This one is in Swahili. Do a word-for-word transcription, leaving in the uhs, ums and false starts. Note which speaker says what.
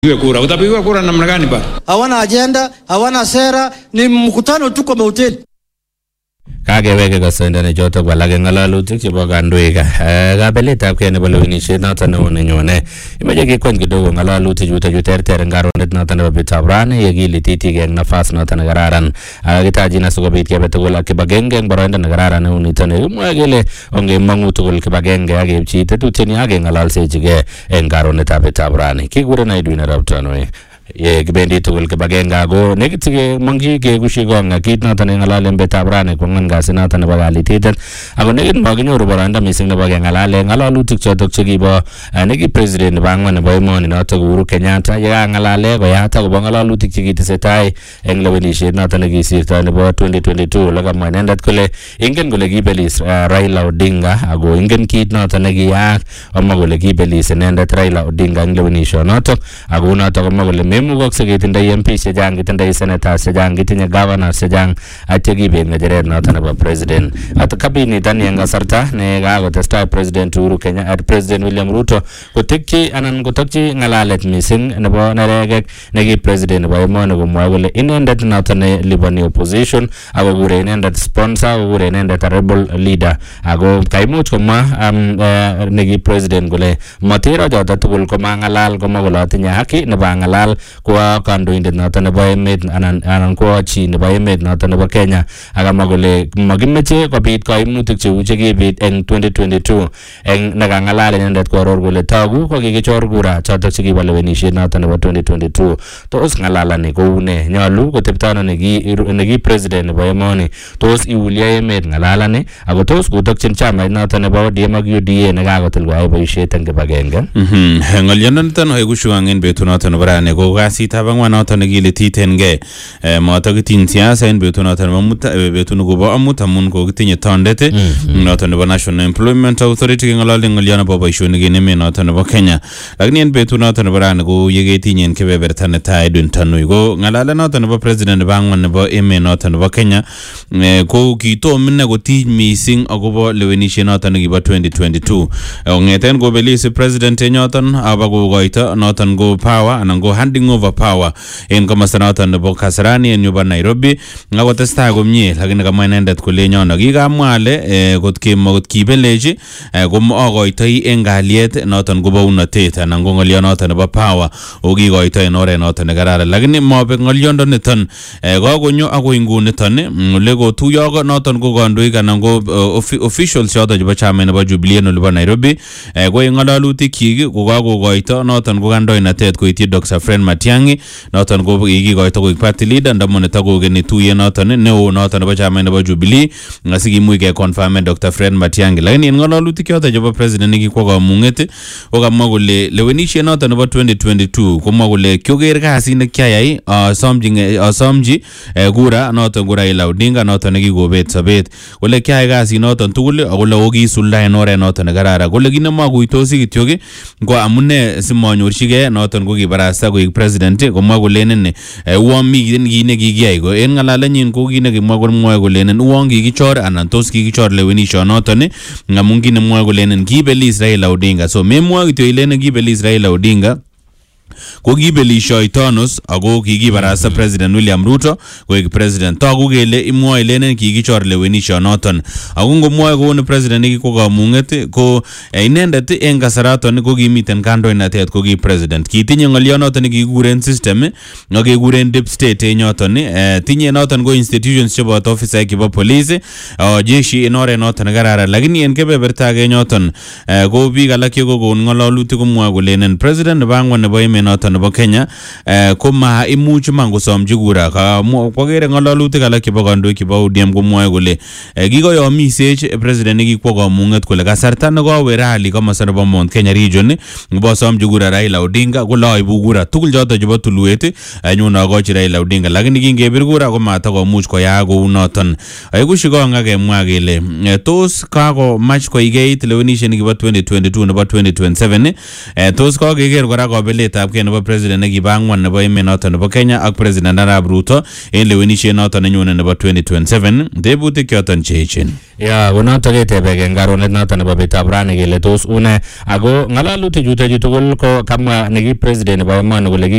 Speaker 1: kura. Utapigwa kura namna gani bado?
Speaker 2: Hawana agenda, hawana sera, ni mkutano tu kwa hoteli.
Speaker 3: Kageweke kasendane joto balage ngalalutik chebo kandoik kabeletab kei nebo lewenisiet noton neo nenyone imeche kekwen kidogo ngalalutik chuto chu terter eng karonet noton nebo betutab rani yekilititik eng nafas noton nekararan kitachin asikobit kebe tugul ak kibagenge eng boroindo nekararan neu niton kimwoe kele ongemong'u tugul kibagenge ak keipchi tetutieni ak keng'ololsechigei eng karonetab betutab rani kikuren Edwin Arap Tanui ye kibendi tugul kibagenge ako nekit mongchi kekushi kong kit noton ng'alalen betutab rani kwang'wan kasi noton nebo kalititet ako nekit makinyoru boroindo mising nebo keng'alale ng'alalutik chotok chekibo neki president nebo ang'wan nebo emoni notok Uhuru Kenyatta yekang'alale koyat akobo ng'alalutik chekitesetai eng lewenisiet noton nekisirtoi nebo twenty twenty-two lekamwa inendet kole ingen kole kibelis Raila Odinga ako ingen kit noton nekiyaak amwa kole kibelis inendet Raila Odinga eng lewenishonotok ako notok amwa kole memukakse ketindoi M P chechang kitindoi senators chechang kitinye governors chechang atya kibet ng'echeret noton nebo president at kabinitani eng kasarta ne kakotestai president Uhuru Kenyatta president William Ruto kotekchi anan kotokchi ng'alalet mising nebo neregek neki president nebo emoni komwoe kole inendet noton ne libani opposition ako kure inendet sponsor ako kure inendet rebel leader ako kaimuch komwa neki president kole matiro choto tugul komang'alal komwa kole atinye haki nebo ng'alal kwa kandoindet noton nebo emet anan anan kwa chi nebo emet noton nebo Kenya akamwa kole makimeche kobit kaimutik cheu chekibit eng twenty twenty-two eng nekang'alal inendet koaror kole togu kokikichor kura chotok chekibo lewenisiet noton nebo twenty twenty-two tos ng'alalani koune nyolu kotepto ano neki president nebo emoni tos iulia emet ng'alalani ako tos kutokchin chamait noton nebo O D M ak U D A nekakotil koyai boisiet eng kibagenge
Speaker 4: ng'olyondoniton oekushuang en betunoton nebo rani ko kasitab ang'wan noton nekilititengei matakitin siasa en betunoton nebo mut betut nekobo amut amun kokitinye tondet noton nebo National Employment Authority keng'olole ng'olyo nebo boisionik en emet noton nebo Kenya lakini en betunoton nebo rani ko yeketinye en kebeberta netai Edwin Tanui ko ng'alalet noton nebo president nebo ang'wan nebo emet noton nebo Kenya ko kitom ine kotich mising akobo lewenisiet noton nekibo twenty twenty-two ong'eten kobelis president enyoton abakokoito noton ko power anan ko handing over power en komosta noton nebo Kasarani en yubo Nairobi ngakotestai komie lakini kamwa inendet kole nyono kikamwa ale kot kemot kibelechi komakoitoi en kalyet noton kobo unatet anan ko ng'olyo noton nebo power okikoitoi en oret noton nekararan lakini mabek ng'olyondoniton kakonyo akoi nguniton ole kotuyo noton ko kandoik anan ko officials choton chebo chama nebo Jubilee en olibo Nairobi ko en ng'alalutik kyik ko kakokoito noton ko kandoinatet koityi Doctor Fred Matiang'i noton ko kikikoito koik party leader ndamune takokeni tuyet noton neo noton nebo chama nebo Jubilee asikimuch ke confirm Doctor Fred Matiang'i lakini en ng'alalutik choton chebo president nekikwo kamung'et ko kamwa kole lewenisiet noton nebo twenty twenty-two komwa kole kyoker kasit nekyayai asomji asomji kura noton ko Raila Odinga noton nekikobet sobet kole kyayai kasit noton tugul akole okisulda en oret noton nekararan kole kinemakuitosi kityok ko amune simanyorchigei noton ko kibarasta koik president komwa kolenen uon mi kit nekikiyai ko en ng'alalenyin ko kit nekimwa komwoe kolenen uon kikichor anan tos kikichor lewenishonoton ngamun kit nemwoe kolenen kibelis Raila Odinga so memwoe kityo ilenen kibelis Raila Odinga ko kibelishoitonos ako kikibarasta president William Ruto koik president toku kele imwoe ilenen kikichor lewenishonoton ako ngomwoe kouni president nekikwo kamung'et ko inendet en kasaraton ko kimiten kandoinatet ko ki president kitinye ng'olyonoton nekikuren system ak kekuren deep state enyoton tinye noton ko institutions cheboto officer chebo police jeshi en oret noton nekararan lakini en kebeberta age nyoton ko biik alak chekokon ng'alalutik komwoe kolenen president nebo ang'wan nebo emet noton nebo Kenya ko ma imuch man kosomchi kura kwakere ng'alalutik alak chebo kandoik chebo O D M komwoe kole kikoyomisech president nekikwo kamung'et kole kasarta nekowe rally komosta nebo Mount Kenya region nebo somchi kura Raila Odinga kole aibu kura tugul choton chebo tulwet nyun akochi Raila Odinga lakini kingebir kura ko matakomuch koyaak kou noton aikushi kong akemwa kele tos kakomach koigeit lewenisiet nekibo twenty twenty-two nebo twenty twenty-seven tos kakeker kora kabelet ab kee nebo president nekibo angwan nebo emet noton nebo Kenya ak president Arap Ruto en lewenisiet noton nenyone nebo twenty twenty-seven tebutik choton cheechen.
Speaker 3: Ya konoto ketebege ngaronet noton nebo betab rani kele tos une ako ngalalutik chuto tugul ko kamwa neki president nebo emoni kole